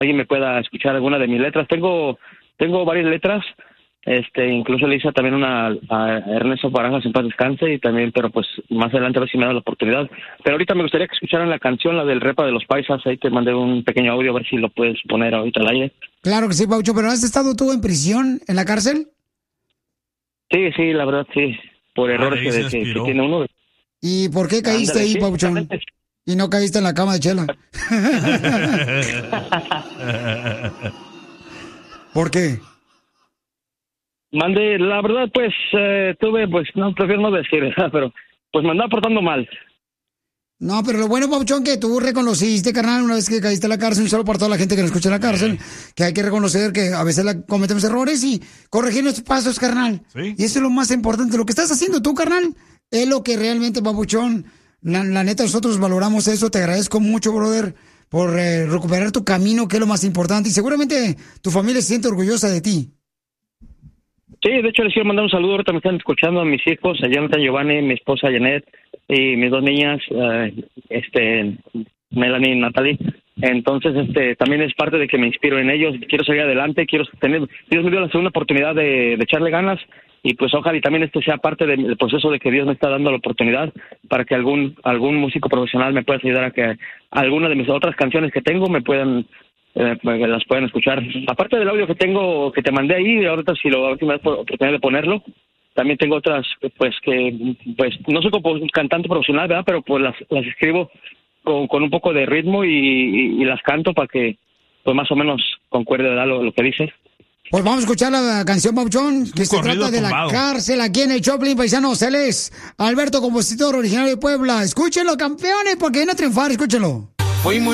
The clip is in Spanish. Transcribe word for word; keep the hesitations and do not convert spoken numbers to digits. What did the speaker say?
alguien me pueda escuchar alguna de mis letras. Tengo tengo varias letras, este incluso le hice también una a Ernesto Barajas, en paz descanse, y también, pero pues más adelante a ver si me da la oportunidad. Pero ahorita me gustaría que escucharan la canción, la del Repa de los Paisas. Ahí te mandé un pequeño audio, a ver si lo puedes poner ahorita al aire. Claro que sí, Papuchón, pero ¿has estado tú en prisión, en la cárcel? Sí, sí, la verdad, sí, por Ah, errores ahí que, se que- que inspiró. tiene uno. ¿Y por qué caíste Ándale, ahí, sí, Papuchón? exactamente. Y no caíste en la cama de Chela. ¿Por qué? Mande, la verdad, pues, eh, tuve, pues, no, prefiero no decir, ¿verdad? Pero, pues, me andaba portando mal. No, pero lo bueno, Papuchón, que tú reconociste, carnal, una vez que caíste en la cárcel, un saludo para toda la gente que nos escucha en la cárcel, que hay que reconocer que a veces la- cometemos errores y corregir nuestros pasos, carnal. Sí. Y eso es lo más importante. Lo que estás haciendo tú, carnal, es lo que realmente, Papuchón, la, la neta, nosotros valoramos eso. Te agradezco mucho, brother, por eh, recuperar tu camino, que es lo más importante. Y seguramente tu familia se siente orgullosa de ti. Sí, de hecho, les quiero mandar un saludo. Ahorita me están escuchando a mis hijos, a Jonathan, Giovanni, mi esposa Janet y mis dos niñas, eh, este, Melanie y Natalie. Entonces, este, también es parte de que me inspiro en ellos. Quiero seguir adelante, quiero tener. Dios me dio la segunda oportunidad de, de echarle ganas, y pues ojalá y también este sea parte del proceso de que Dios me está dando la oportunidad para que algún algún músico profesional me pueda ayudar a que alguna de mis otras canciones que tengo me puedan eh, que las puedan escuchar. Aparte del audio que tengo, que te mandé ahí, ahorita si lo ahorita me das oportunidad de ponerlo, también tengo otras, pues que, pues no soy como un cantante profesional, ¿verdad? Pero pues las, las escribo con, con un poco de ritmo y, y, y las canto para que, pues más o menos concuerde, ¿verdad? Lo, lo que dices. Pues vamos a escuchar la canción, Papuchón, que se corrido trata de tumbado. la cárcel aquí en el Choplin, paisanos. Él es Alberto, compositor originario de Puebla. Escúchenlo, campeones, porque viene a triunfar, escúchenlo. Fui muy